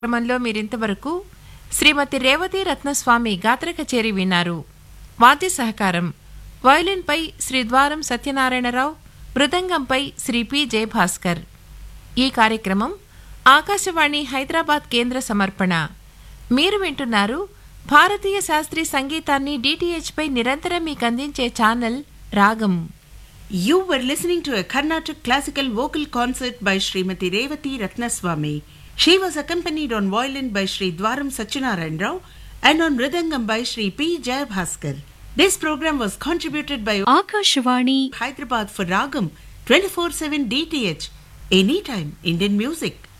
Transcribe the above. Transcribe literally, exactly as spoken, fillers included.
క్రమంలో మీరింతవరకు శ్రీమతి రేవతి రత్నస్వామి గాత్ర కచేరి విన్నారు. వాద్య సహకారం వయలిన్పై శ్రీ ద్వారం సత్యనారాయణరావు, మృదంగంపై శ్రీ పి జయభాస్కర్. ఈ కార్యక్రమం ఆకాశవాణి హైదరాబాద్ కేంద్ర సమర్పణ. మీరు వింటున్నారు భారతీయ శాస్త్రీయ సంగీతాన్ని డిటిహెచ్ పై నిరంతరం మీకు అందించే ఛానల్ రాగం. You were listening to a Carnatic classical vocal concert by Srimati Revati Ratnaswamy. She was accompanied on violin by Sri Dwaram Satyanarayan Rao and on mridangam by Sri P. Jayabhaskar. This program was contributed by Akashvani Hyderabad for Ragam twenty-four seven D T H. Anytime Indian music.